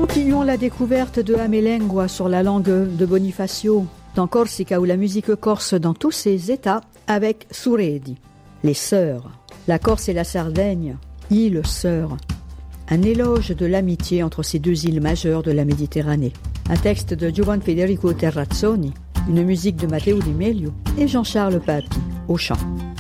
Continuons la découverte de Amelengua sur la langue de Bonifacio, dans Corsica ou la musique corse dans tous ses états, avec Suredi. Les sœurs. La Corse et la Sardaigne, îles sœurs. Un éloge de l'amitié entre ces deux îles majeures de la Méditerranée. Un texte de Giovan Federico Terrazzoni, une musique de Matteo Di Melio et Jean-Charles Papi au chant.